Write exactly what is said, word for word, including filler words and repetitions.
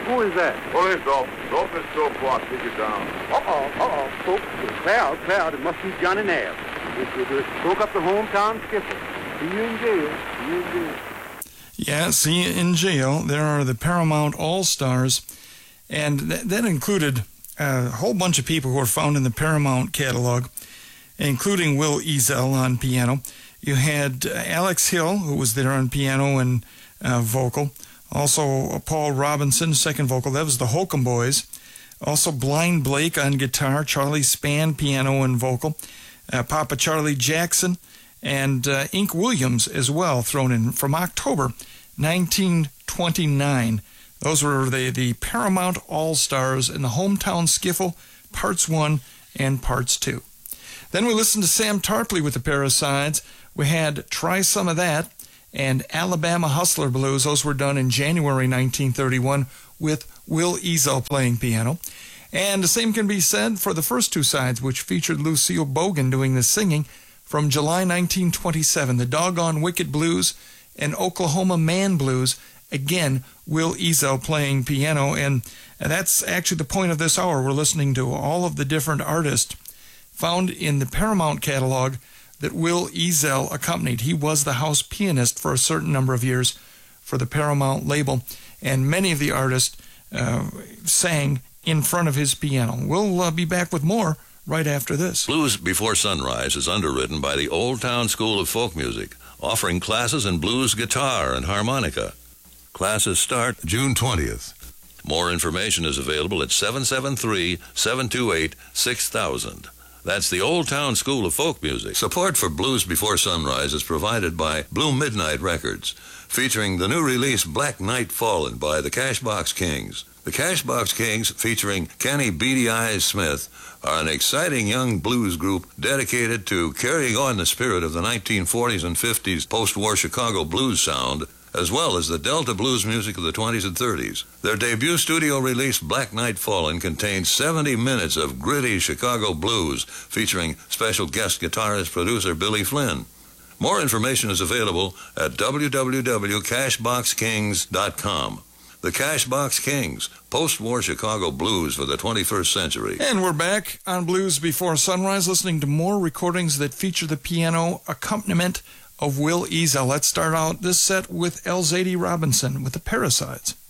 Who is that? Police officer. Open the store before I take it down. Uh-oh, uh-oh, folks. Clear out, clear out. It must be Johnny Nabb. It, it, it broke up the hometown skiffle. See you in jail. See you in jail. Yeah, see you in jail. There are the Paramount All-Stars, and th- that included a whole bunch of people who are found in the Paramount catalog, including Will Eazell on piano. You had uh, Alex Hill, who was there on piano and uh, vocal. Also, uh, Paul Robinson, second vocal. That was the Holcomb Boys. Also, Blind Blake on guitar. Charlie Spann, piano and vocal. Uh, Papa Charlie Jackson. And uh, Ink Williams as well, thrown in from October nineteen twenty-nine. Those were the, the Paramount All-Stars in the Hometown Skiffle, Parts one and Parts two. Then we listened to Sam Tarpley with the Parasides. We had Try Some of That and Alabama Hustler Blues. Those were done in January nineteen thirty-one with Will Eazell playing piano. And the same can be said for the first two sides, which featured Lucille Bogan doing the singing, from July nineteen twenty-seven, the Doggone Wicked Blues and Oklahoma Man Blues. Again, Will Eazell playing piano, and that's actually the point of this hour. We're listening to all of the different artists found in the Paramount catalog that Will Eazell accompanied. He was the house pianist for a certain number of years for the Paramount label, and many of the artists uh, sang in front of his piano. We'll uh, be back with more right after this. Blues Before Sunrise is underwritten by the Old Town School of Folk Music, offering classes in blues guitar and harmonica. Classes start June twentieth. More information is available at seven seven three, seven two eight, six thousand. That's the Old Town School of Folk Music. Support for Blues Before Sunrise is provided by Blue Midnight Records, featuring the new release Black Night Fallen by the Cashbox Kings. The Cashbox Kings, featuring Kenny Beady Eyes Smith, are an exciting young blues group dedicated to carrying on the spirit of the nineteen forties and fifties post-war Chicago blues sound, as well as the Delta blues music of the twenties and thirties. Their debut studio release, Black Night Fallen, contains seventy minutes of gritty Chicago blues, featuring special guest guitarist producer Billy Flynn. More information is available at w w w dot cashbox kings dot com. The Cashbox Kings, post-war Chicago blues for the twenty-first century. And we're back on Blues Before Sunrise, listening to more recordings that feature the piano accompaniment of Will Eazell. Let's start out this set with Elzady Robinson with the Parasides.